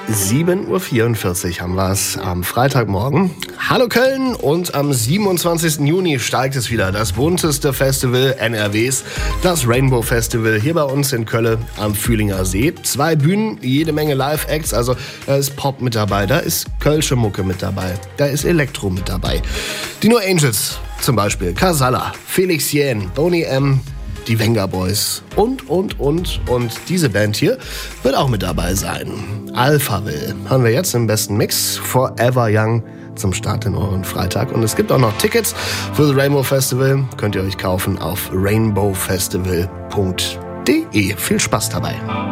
7.44 Uhr haben wir es am Freitagmorgen. Hallo Köln, und am 27. Juni steigt es wieder. Das bunteste Festival NRWs, das Rainbow Festival hier bei uns in Köln am Fühlinger See. 2 Bühnen, jede Menge Live-Acts, also da ist Pop mit dabei, da ist kölsche Mucke mit dabei, da ist Elektro mit dabei. Die No Angels zum Beispiel, Casalla, Felix Jähn, Boney M., die Venga Boys und diese Band hier wird auch mit dabei sein. Alphaville hören wir jetzt im besten Mix, Forever Young zum Start in euren Freitag. Und es gibt auch noch Tickets für das Rainbow Festival, könnt ihr euch kaufen auf rainbowfestival.de. Viel Spaß dabei.